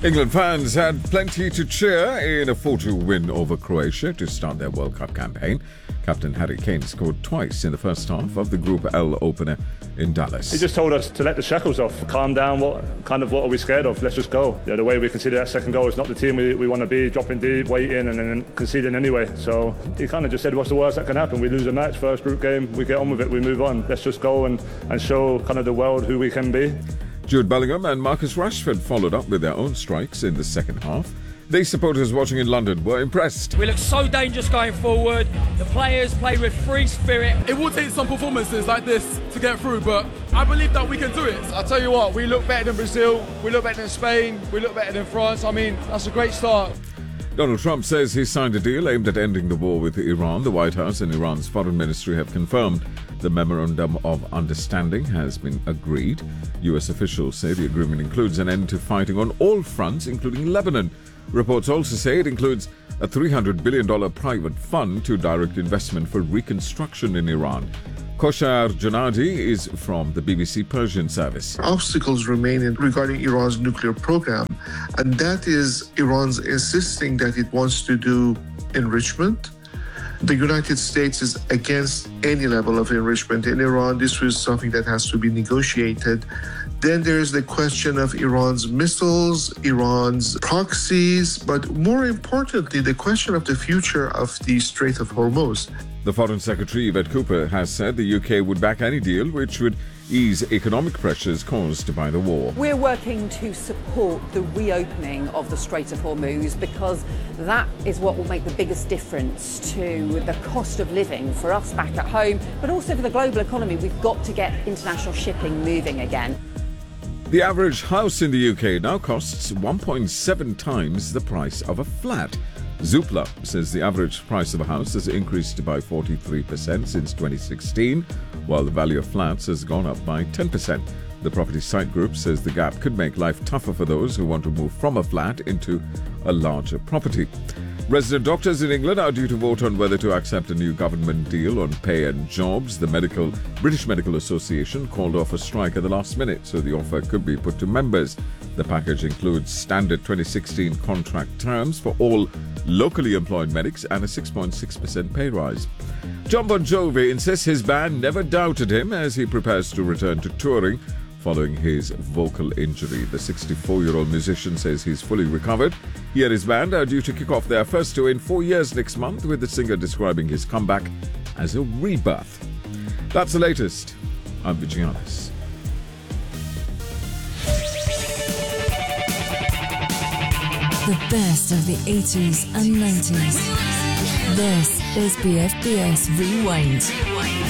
England fans had plenty to cheer in a 4-2 win over Croatia to start their World Cup campaign. Captain Harry Kane scored twice in the first half of the Group L opener in Dallas. He just told us to let the shackles off, calm down, what are we scared of? Let's just go. The way we consider that second goal is not the team we want to be, dropping deep, waiting and then conceding anyway. So he kind of just said, what's the worst that can happen? We lose a match, first group game, we get on with it, we move on. Let's just go and show kind of the world who we can be. Jude Bellingham and Marcus Rashford followed up with their own strikes in the second half. These supporters watching in London were impressed. We look so dangerous going forward. The players play with free spirit. It will take some performances like this to get through, but I believe that we can do it. I'll tell you what, we look better than Brazil, we look better than Spain, we look better than France. I mean, that's a great start. Donald Trump says he signed a deal aimed at ending the war with Iran. The White House and Iran's foreign ministry have confirmed the memorandum of understanding has been agreed. U.S. officials say the agreement includes an end to fighting on all fronts, including Lebanon. Reports also say it includes a $300 billion private fund to direct investment for reconstruction in Iran. Koshar Janadi is from the BBC Persian service. Obstacles remain regarding Iran's nuclear program, and that is Iran's insisting that it wants to do enrichment. The United States is against any level of enrichment in Iran. This was something that has to be negotiated. Then there is the question of Iran's missiles, Iran's proxies, but more importantly, the question of the future of the Strait of Hormuz. The Foreign Secretary, Yvette Cooper, has said the UK would back any deal which would ease economic pressures caused by the war. We're working to support the reopening of the Strait of Hormuz because that is what will make the biggest difference to the cost of living for us back at home, but also for the global economy. We've got to get international shipping moving again. The average house in the UK now costs 1.7 times the price of a flat. Zoopla says the average price of a house has increased by 43% since 2016, while the value of flats has gone up by 10%. The property site group says the gap could make life tougher for those who want to move from a flat into a larger property. Resident doctors in England are due to vote on whether to accept a new government deal on pay and jobs. The British Medical Association called off a strike at the last minute, so the offer could be put to members. The package includes standard 2016 contract terms for all locally employed medics and a 6.6% pay rise. Jon Bon Jovi insists his band never doubted him as he prepares to return to touring following his vocal injury. The 64-year-old musician says he's fully recovered. He and his band are due to kick off their first tour in 4 years next month, with the singer describing his comeback as a rebirth. That's the latest. I'm Vigianis. The best of the 80s and 90s. This is BFBS Rewind.